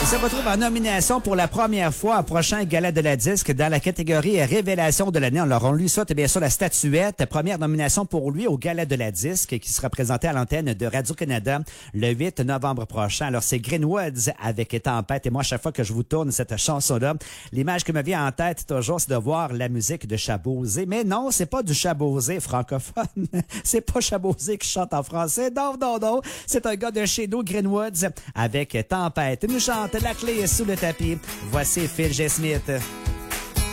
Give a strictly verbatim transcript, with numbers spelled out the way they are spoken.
se retrouve en nomination pour la première fois au prochain Gala de la Disque dans la catégorie Révélation de l'année. Alors, on lui souhaite bien sûr la statuette. Première nomination pour lui au Gala de la Disque qui sera présenté à l'antenne de Radio-Canada le huit novembre prochain. Alors, c'est Greenwoods avec Tempête. Et moi, à chaque fois que je vous tourne cette chanson-là, l'image qui me vient en tête toujours, c'est de voir la musique de Chabosé. Mais non, c'est pas du Chabosé francophone. C'est pas Chabosé qui chante en français. Non, non, non. C'est un gars de chez nous, Greenwoods, avec Tempête. Il nous chante La clé est sous le tapis. Voici Phil G. Smith.